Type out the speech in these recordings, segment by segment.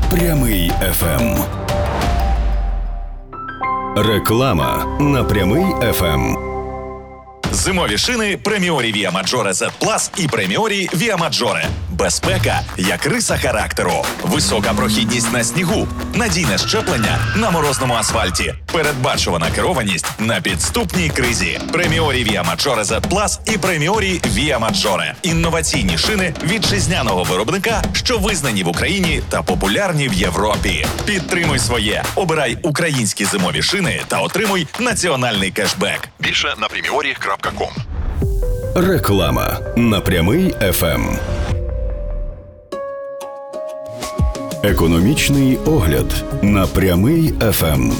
Прямий ФМ. Реклама на Прямий ФМ. Зимові шини Преміорі Via Maggiore Z Plus і Преміорі Via Maggiore. Безпека як риса характеру. Висока прохідність на снігу. Надійне щеплення на морозному асфальті. Передбачувана керованість на підступній кризі. Преміорі Via Maggiore Z Plus і Преміорі Via Maggiore. Інноваційні шини вітчизняного виробника, що визнані в Україні та популярні в Європі. Підтримуй своє. Обирай українські зимові шини та отримуй національний кешбек. Більше на premiori.com. Реклама на Прямий ФМ. Економічний огляд на Прямий ФМ.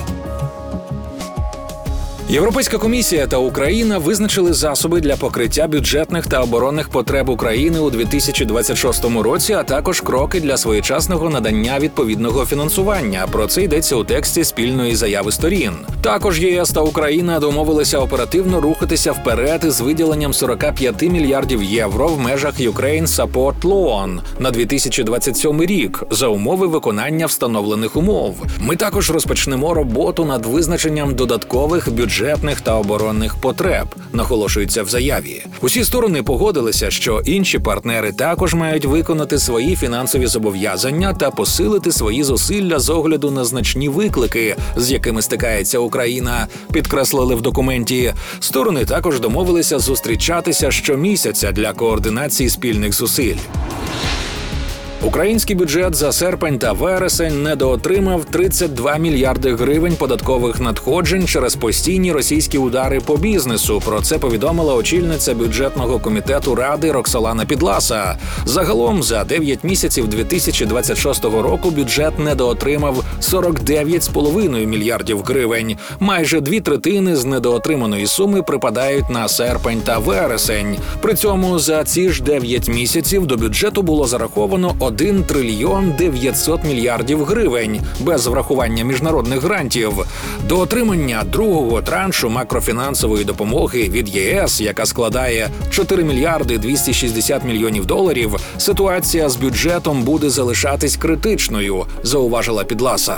Європейська комісія та Україна визначили засоби для покриття бюджетних та оборонних потреб України у 2026 році, а також кроки для своєчасного надання відповідного фінансування. Про це йдеться у тексті спільної заяви сторін. Також ЄС та Україна домовилися оперативно рухатися вперед із виділенням 45 мільярдів євро в межах Ukraine Support Loan на 2027 рік за умови виконання встановлених умов. Ми також розпочнемо роботу над визначенням додаткових бюджетних та оборонних потреб, наголошується в заяві. Усі сторони погодилися, що інші партнери також мають виконати свої фінансові зобов'язання та посилити свої зусилля з огляду на значні виклики, з якими стикається Україна, підкреслили в документі. Сторони також домовилися зустрічатися щомісяця для координації спільних зусиль. Український бюджет за серпень та вересень недоотримав 32 мільярди гривень податкових надходжень через постійні російські удари по бізнесу. Про це повідомила очільниця бюджетного комітету Ради Роксолана Підласа. Загалом за 9 місяців 2026 року бюджет недоотримав 49,5 мільярдів гривень. Майже 2/3 з недоотриманої суми припадають на серпень та вересень. При цьому за ці ж 9 місяців до бюджету було зараховано 1 трильйон 900 мільярдів гривень без врахування міжнародних грантів. До отримання другого траншу макрофінансової допомоги від ЄС, яка складає 4 мільярди 260 мільйонів доларів, ситуація з бюджетом буде залишатись критичною, зауважила Підласа.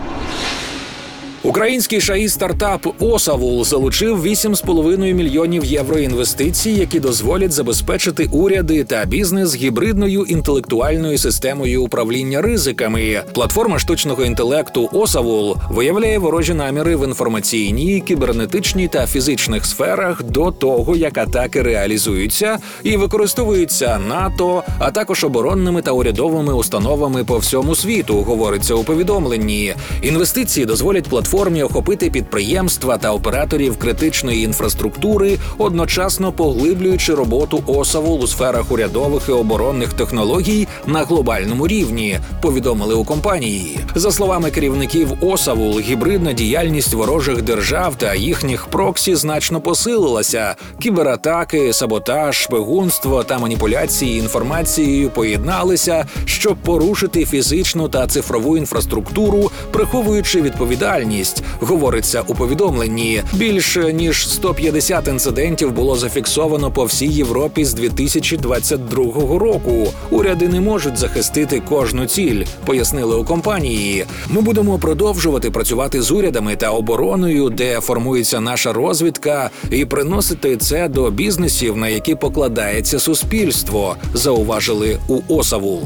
Український ШАІ-стартап «Осавул» залучив 8,5 мільйонів євро інвестицій, які дозволять забезпечити уряди та бізнес гібридною інтелектуальною системою управління ризиками. Платформа штучного інтелекту «Осавул» виявляє ворожі наміри в інформаційній, кібернетичній та фізичних сферах до того, як атаки реалізуються і використовуються НАТО, а також оборонними та урядовими установами по всьому світу, говориться у повідомленні. Інвестиції дозволять платформі охопити підприємства та операторів критичної інфраструктури, одночасно поглиблюючи роботу «Осавул» у сферах урядових і оборонних технологій на глобальному рівні, повідомили у компанії. За словами керівників «Осавул», гібридна діяльність ворожих держав та їхніх проксі значно посилилася. Кібератаки, саботаж, шпигунство та маніпуляції інформацією поєдналися, щоб порушити фізичну та цифрову інфраструктуру, приховуючи відповідальність, говориться у повідомленні. Більше ніж 150 інцидентів було зафіксовано по всій Європі з 2022 року. Уряди не можуть захистити кожну ціль, пояснили у компанії. Ми будемо продовжувати працювати з урядами та обороною, де формується наша розвідка, і приносити це до бізнесів, на які покладається суспільство, зауважили у «Осавул».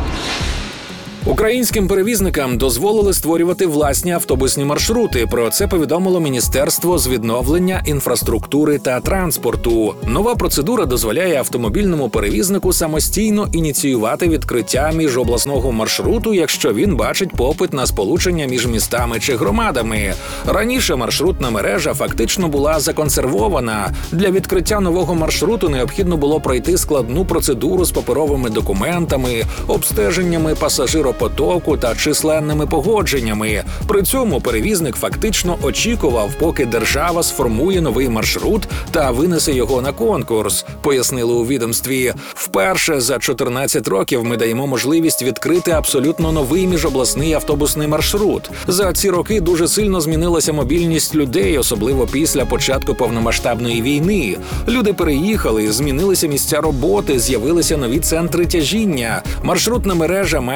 Українським перевізникам дозволили створювати власні автобусні маршрути. Про це повідомило Міністерство з відновлення інфраструктури та транспорту. Нова процедура дозволяє автомобільному перевізнику самостійно ініціювати відкриття міжобласного маршруту, якщо він бачить попит на сполучення між містами чи громадами. Раніше маршрутна мережа фактично була законсервована. Для відкриття нового маршруту необхідно було пройти складну процедуру з паперовими документами, обстеженнями пасажиропотоку та численними погодженнями. При цьому перевізник фактично очікував, поки держава сформує новий маршрут та винесе його на конкурс, пояснили у відомстві. Вперше за 14 років ми даємо можливість відкрити абсолютно новий міжобласний автобусний маршрут. За ці роки дуже сильно змінилася мобільність людей, особливо після початку повномасштабної війни. Люди переїхали, змінилися місця роботи, з'явилися нові центри тяжіння. Маршрутна мережа має реагувати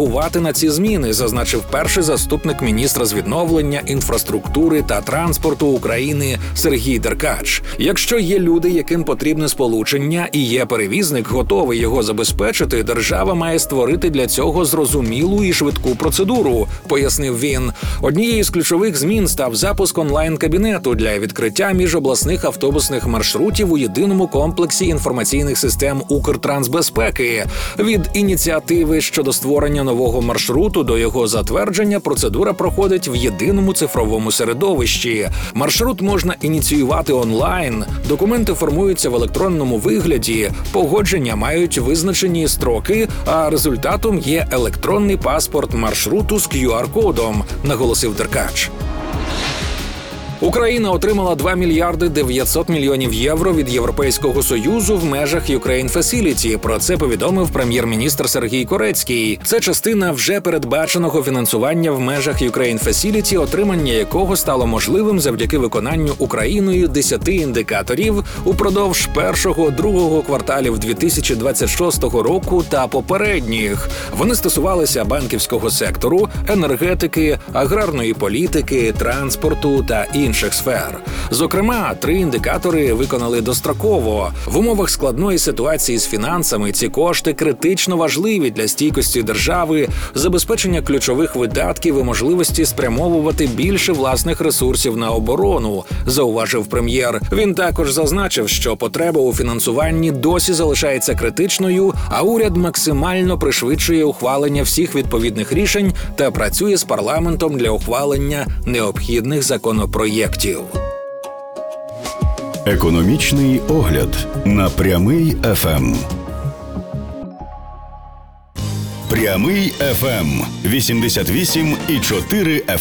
реагувати на ці зміни, зазначив перший заступник міністра з відновлення, інфраструктури та транспорту України Сергій Деркач. Якщо є люди, яким потрібне сполучення, і є перевізник, готовий його забезпечити, держава має створити для цього зрозумілу і швидку процедуру, пояснив він. Однією з ключових змін став запуск онлайн-кабінету для відкриття міжобласних автобусних маршрутів у єдиному комплексі інформаційних систем Укртрансбезпеки. Від ініціативи щодо створення нового маршруту до його затвердження процедура проходить в єдиному цифровому середовищі. Маршрут можна ініціювати онлайн, документи формуються в електронному вигляді, погодження мають визначені строки, а результатом є електронний паспорт маршруту з QR-кодом, наголосив Деркач. Україна отримала 2 мільярди 900 мільйонів євро від Європейського Союзу в межах Ukraine Facility. Про це повідомив прем'єр-міністр Сергій Корецький. Це частина вже передбаченого фінансування в межах Ukraine Facility, отримання якого стало можливим завдяки виконанню Україною 10 індикаторів упродовж першого-другого кварталів 2026 року та попередніх. Вони стосувалися банківського сектору, енергетики, аграрної політики, транспорту та інших сфер. Зокрема, 3 індикатори виконали достроково. В умовах складної ситуації з фінансами ці кошти критично важливі для стійкості держави, забезпечення ключових видатків і можливості спрямовувати більше власних ресурсів на оборону, зауважив прем'єр. Він також зазначив, що потреба у фінансуванні досі залишається критичною, а уряд максимально пришвидшує ухвалення всіх відповідних рішень та працює з парламентом для ухвалення необхідних законопроєктів. Економічний огляд на Прямий ФМ. Прямий ФМ 88,4